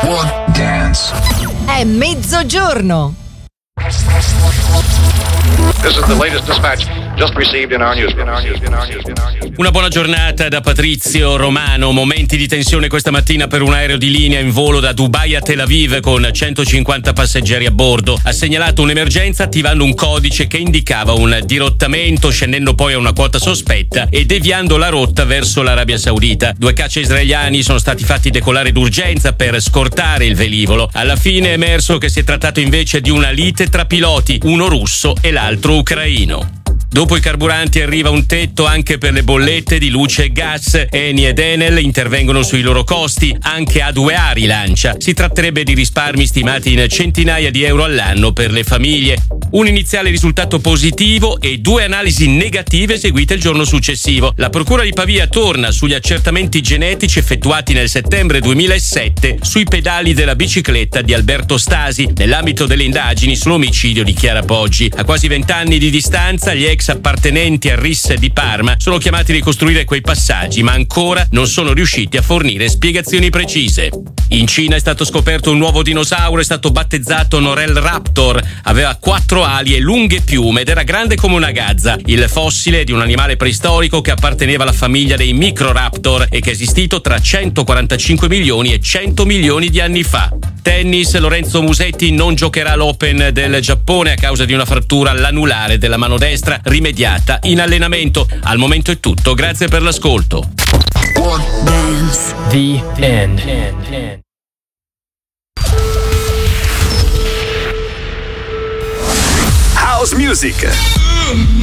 Dance. È mezzogiorno. This is the latest dispatch just received in our newsroom. Una buona giornata da Patrizio Romano. Momenti di tensione questa mattina per un aereo di linea in volo da Dubai a Tel Aviv con 150 passeggeri a bordo. Ha segnalato un'emergenza attivando un codice che indicava un dirottamento, scendendo poi a una quota sospetta e deviando la rotta verso l'Arabia Saudita. 2 caccia israeliani sono stati fatti decollare d'urgenza per scortare il velivolo. Alla fine è emerso che si è trattato invece di una lite tra piloti, uno russo e l'altro ucraino. Dopo i carburanti arriva un tetto anche per le bollette di luce e gas. Eni ed Enel intervengono sui loro costi, anche A2A rilancia. Si tratterebbe di risparmi stimati in centinaia di euro all'anno per le famiglie. Un iniziale risultato positivo e 2 analisi negative eseguite il giorno successivo. La Procura di Pavia torna sugli accertamenti genetici effettuati nel settembre 2007 sui pedali della bicicletta di Alberto Stasi, nell'ambito delle indagini sull'omicidio di Chiara Poggi. A quasi 20 anni di distanza, gli ex appartenenti al RIS di Parma sono chiamati a ricostruire quei passaggi, ma ancora non sono riusciti a fornire spiegazioni precise. In Cina è stato scoperto un nuovo dinosauro, è stato battezzato Norel Raptor. Aveva 4 ali e lunghe piume ed era grande come una gazza. Il fossile di un animale preistorico che apparteneva alla famiglia dei Microraptor e che è esistito tra 145 milioni e 100 milioni di anni fa. Tennis, Lorenzo Musetti non giocherà l'Open del Giappone a causa di una frattura all'anulare della mano destra rimediata in allenamento. Al momento è tutto, grazie per l'ascolto. Dance. The end. House music.